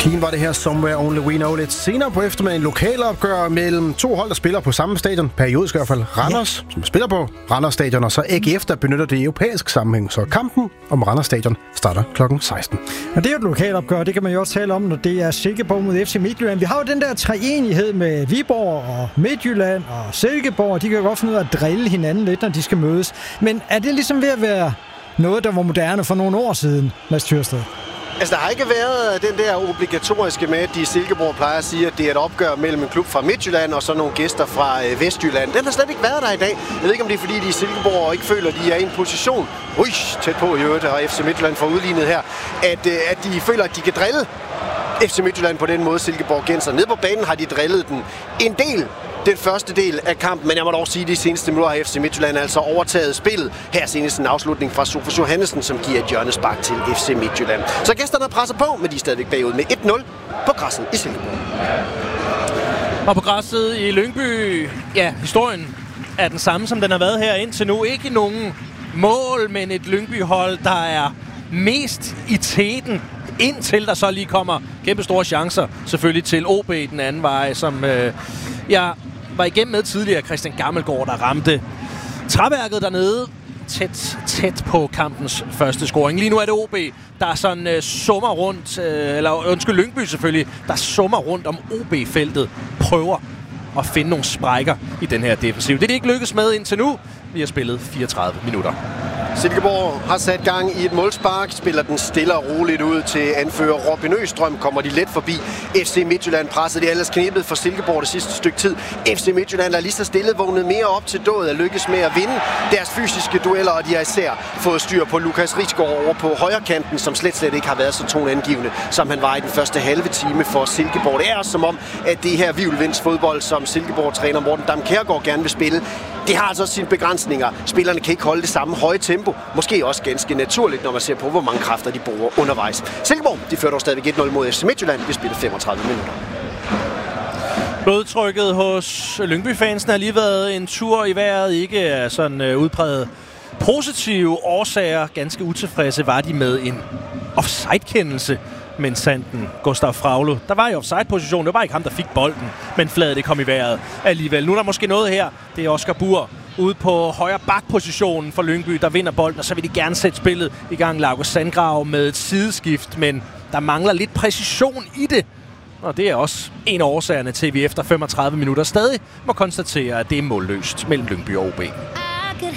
Keen var det her Somewhere Only We Know. Lidt senere på eftermiddagen lokalopgør mellem to hold, der spiller på samme stadion. Periodisk i hvert fald Randers, som spiller på Randers Stadion, og så AGF, der benytter det europæiske sammenhæng. Så kampen om Randers Stadion starter kl. 16. Og det er jo et lokalopgør, det kan man jo også tale om, når det er Silkeborg mod FC Midtjylland. Vi har jo den der treenighed med Viborg og Midtjylland og Silkeborg. De kan jo godt finde ud af at drille hinanden lidt, når de skal mødes. Men er det ligesom ved at være noget, der var moderne for nogle år siden, Mads Thyrsted? Altså, der har ikke været den der obligatoriske med, at de i Silkeborg plejer at sige, at det er et opgør mellem en klub fra Midtjylland og så nogle gæster fra Vestjylland. Den har slet ikke været der i dag. Jeg ved ikke, om det er, fordi de i Silkeborg ikke føler, at de er i en position, tæt på i øvrigt, og FC Midtjylland får udlignet her, at de føler, at de kan drille FC Midtjylland på den måde, Silkeborg genser. Nede på banen har de drillet den en del. Den første del af kampen, men jeg må dog sige, at de seneste minutter har FC Midtjylland altså overtaget spillet. Her senest en afslutning fra Sofus Johannesen, som giver et hjørnespark til FC Midtjylland. Så gæsterne presser på, men de er stadigvæk bagud med 1-0 på græsset i Silkeborg. Og på græsset i Lyngby, ja, historien er den samme, som den har været her indtil nu. Ikke nogen mål, men et Lyngby-hold, der er mest i teten, indtil der så lige kommer kæmpe store chancer, selvfølgelig til OB den anden vej, som jeg var igennem med tidligere, Christian Gammelgaard, der ramte træværket dernede tæt på kampens første scoring. Lige nu er det OB, der sådan summer rundt, Lyngby selvfølgelig, der summer rundt om OB-feltet, prøver at finde nogle sprækker i den her defensiv. Det er de ikke lykkes med indtil nu. Vi har spillet 34 minutter. Silkeborg har sat gang i et målspark, spiller den stille og roligt ud til anfører Robin Østrøm, kommer de let forbi. FC Midtjylland pressede det ellers knebet for Silkeborg det sidste stykke tid. FC Midtjylland er lige så stille vågnet mere op til død og lykkes med at vinde deres fysiske dueller, og de har især fået styr på Lukas Rigsgaard over på højrekanten, som slet ikke har været så toneangivende, som han var i den første halve time for Silkeborg. Det er også som om, at det her hvirvelvindsfodbold, som Silkeborg-træner Morten Dam Kjærgaard gerne vil spille, det har altså sine begrænsninger. Spillerne kan ikke holde det samme høje tempo. Måske også ganske naturligt, når man ser på, hvor mange kræfter de bruger undervejs. Silkeborg, de fører dog stadigvæk 1-0 mod FC Midtjylland. Vi spiller 35 minutter. Blodtrykket hos Lyngby-fansen har lige været en tur i vejret. Ikke af sådan udpræget positive årsager. Ganske utilfredse var de med en offside-kendelse. Men sanden, Gustav Fraglo, der var i offside-position. Det var ikke ham, der fik bolden, men fladet det kom i vejret alligevel. Nu er der måske noget her. Det er Oscar Bur ude på højre bakpositionen for Lyngby, der vinder bolden, og så vil de gerne sætte spillet i gang. Lauke Sandgrav med et sideskift, men der mangler lidt præcision i det. Og det er også en af årsagerne til, at vi efter 35 minutter stadig må konstatere, at det er målløst mellem Lyngby og OB.